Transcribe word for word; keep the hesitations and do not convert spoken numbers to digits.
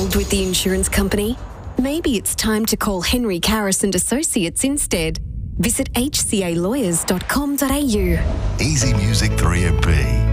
Troubled with the insurance company? Maybe it's time to call Henry Karras and Associates instead. Visit h c a lawyers dot com dot a u. Easy Music three M P.